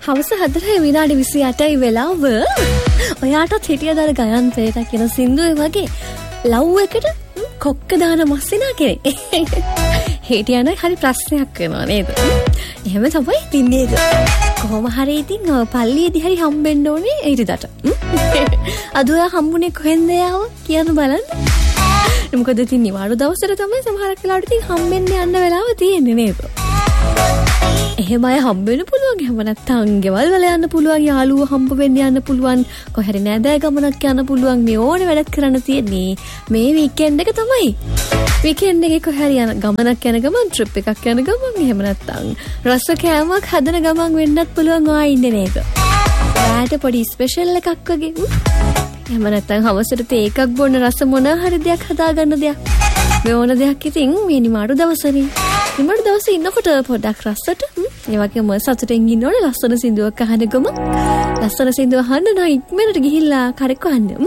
හවස 4 විනාඩි 28යි වෙලාව. ඔයාටත් හිටියද අර ගයන්තේට කියන සින්දුවේ වගේ ලව් එකට කොක්ක දාන මස්සිනා කෙනෙක්. හිටියන හරි ප්‍රශ්නයක් වෙනවා නේද? එහෙම තමයි තින්නේ. කොහොම හරි ඉතින් පල්ලියේදී හරි හම්බෙන්න ඕනේ ඊටදට. අද ඔයා හම්බුනේ කොහෙන්ද යාව කියන්න බලන්න. මොකද ඉතින් නිවාඩු දවසට තමයි සමහරක් වෙලාවට ඉතින් හම්බෙන්න යන්න වෙලාව තියෙන්නේ නේද? එහෙම අය හම්බ වෙන්න පුළුවන්. එහෙම නැත්නම් ගෙවල් වල යන්න පුළුවන්. යාළුවෝ හම්බ වෙන්න යන්න පුළුවන්. කොහරි නෑදෑ ගමනක් යන්න පුළුවන්. මේ ඕනේ වැඩක් කරන්න තියෙන්නේ මේ වීකෙන්ඩ් එක තමයි. වීකෙන්ඩ් එකේ කොහරි යන ගමනක් යන ගමන් ට්‍රිප් එකක් යන ගමන් එහෙම නැත්නම් රස කෑමක් හදන ගමන් වෙන්නත් පුළුවන් ඔයා ඉන්නේ නේද? ඔයාට පොඩි ස්පෙෂල් එකක් වගේ. එහෙම නැත්නම් හවසට තේ එකක් බොන්න රස මොන හරි දෙයක් හදාගන්න දෙයක්. මේ ඕන දෙයක් ඉතින් මේ නිමාඩු දවසනේ. නිමාඩු දවසේ ඉන්නකොට පොඩක් රසට ඒ වගේම සතුටින් ඉන්න ඕනේ. ලස්සන සින්දුවක් අහන ගම ලස්සන සින්දුව අහන්න නම් ඉක්මනට ගිහිල්ලා කරක අහන්න.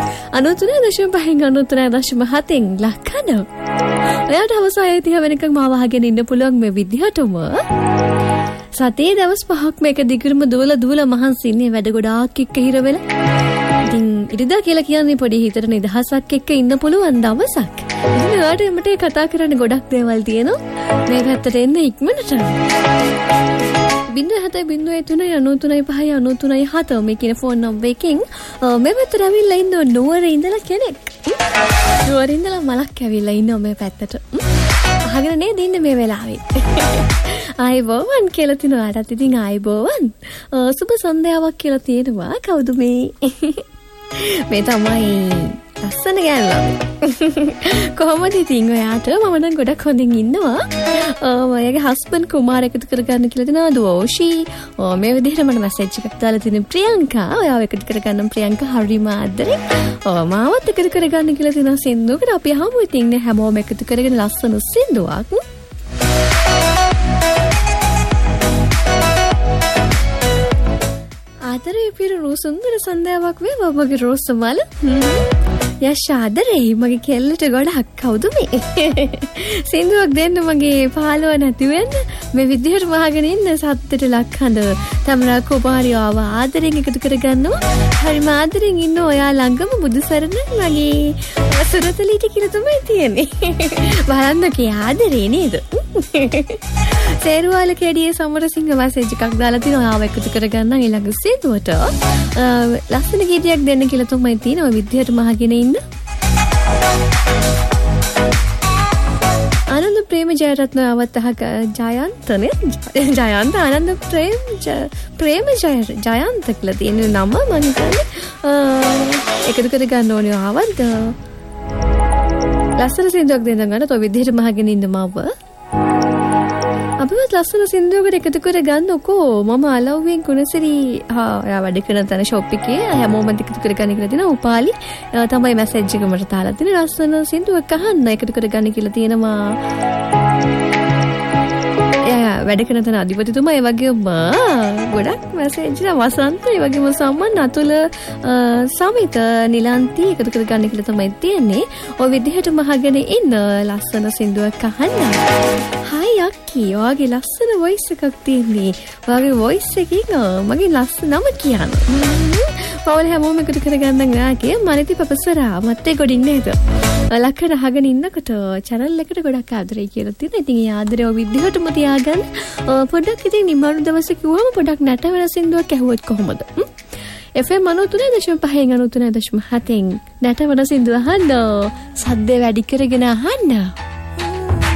93.5 ලක්කන. ඔයාට හවස 6:30 වෙනකන් මාව අහගෙන ඉන්න පුළුවන් මේ විදිහටම. සතියේ දවස් 5ක් මේක දිගටම දුවලා මහන්සි ඉන්නේ වැඩ ගොඩාක් එක්ක හිර වෙලා. ඉතින් ඉරිදා කියලා කියන්නේ පොඩි හිතට නිදහසක් එක්ක ඉන්න පුළුවන් දවසක්. ඉතින් ඔයාට මට කතා කරන්න ගොඩක් දේවල් තියෙනවා. මේ පැත්තට එන්න ඉක්මනට. 0.703.93.5.93.7 මේ කියන ෆෝන් නම්බර් එකෙන් මේ පැත්තට ඇවිල්ලා ඉන්න නුවරේ ඉඳලා කෙනෙක්. නුවරේ ඉඳලා මලක් ඇවිල්ලා ඉන්නවා මේ පැත්තට. අහගෙන නේද ඉන්නේ මේ වෙලාවේ. ආයිබෝවන් කියලා තිනවාටත් ඉතින් ආයිබෝවන්. සුබ සන්ධ්‍යාවක් කියලා තියෙනවා. කවුද මේ? මේ තමයි ලස්සන ගෑනලා. කොහොමද ඉතින් ඔයාට? මම නම් ගොඩක් හොඳින් ඉන්නවා. ඔයාගේ හස්බන්ඩ් කුමාර එකතු කරගන්න කියලා දෙනවා දෝෂි. මේ විදිහට මට මැසේජ් එකක් දාලා තියෙන ප්‍රියංකා. ඔයාව එකතු කරගන්න ප්‍රියංකා හරිම ආදරේ. මාවත් එකතු කරගන්න කියලා තියෙනවා සින්දුවකට. අපි අහමු ඉතින් හැමෝම එකතු කරගෙන ලස්සන සින්දුවක්. ආදරේ පිරු සුන්දර සන්ධ්‍යාවක් වේවා මගේ රෝසමල. යශාදරේ මගේ කෙල්ලට ගොඩක් කවුද මේ? සින්දුවක් දෙන්න මගේ පාළුව නැති වෙන්න මේ විදිහට වහගෙන ඉන්න සත්තට ලක්හඳ තමරා කුමාරියව ආදරෙන් එකතු කරගන්නවා. හරිම ආදරෙන් ඉන්න ඔයා ළඟම බුදුසරණ මගේ සුරතලීට කියලා තමයි තියෙන්නේ. බලන්නකේ ආදරේ නේද? සේරුවාල කැඩියේ සමරසිංහ මැසේජ් එකක් දාලා තිනවා ආව එකතු කරගන්න ඊළඟ සින්දුවට. ලස්සන ගීතයක් දෙන්න කියලා තමයි තියෙනවා විදිහට මහගෙන ඉන්න. ආනන්ද ප්‍රේම ජයරත්න අවත් අහක ජයන්තනේ ජයන්ත ආනන්ද ප්‍රේම ජයන්ත කියලා තියෙන නම මම හිතන්නේ එකතු කරගන්න ඕනේ ආවද. ලස්සන සින්දුවක් දෙන්න ගන්න තෝ විදිහට මහගෙන ඉන්න මව. අපිවත් ලස්සන සින්දුවකට එකතු කර ගන්නකෝ. මම අලව්වෙන් කුණසිරි ඔයා වැඩ කරන තැන ෂොප් එකේ හැමෝම එකතු කර ගන්න කියලා තියෙනවා. උපාලි තමයි මැසේජ් එක මට තාලා තියෙන්නේ. ලස්සන සින්දුවක් අහන්න එකතු කර ගන්න කියලා තියෙනවා. වැඩ කරන තැන අධිපතිතුමා ඒ වගේම ගොඩක් මැසේජ් වසන්ත ඒ වගේම සම්මන් අතුල සමිත නිලන්ති එකතු කර ගන්න කියලා තමයි තියෙන්නේ. ඔය විදිහට මහගෙන ඉන්න ලස්සන සින්දුවක් අහන්න. හයි අක්කි ඔයාගේ ලස්සන වොයිස් එකක් තියෙන්නේ. ඔයාගේ වොයිස් එකකින් මගේ ලස්සන නම කියන්න. පවුල හැමෝම එකතු කරගන්න ගාගේ මනිති පපසරා මත්තේ ගොඩින් නේද? ලක්කන අහගෙන ඉන්නකොට channel එකට ගොඩක් ආදරේ කියලා තියෙනවා. ඉතින් ඒ ආදරේ ඔය විදිහටම තියාගන්න. පොඩ්ඩක් ඉතින් නිමාඩු දවසේ කිව්වම පොඩ්ඩක් නැට වෙන සින්දුවක් ඇහුවොත් කොහොමද? FM 93.5 93.7 නැට වෙන සින්දුව අහන්න. සද්දේ වැඩි කරගෙන අහන්න.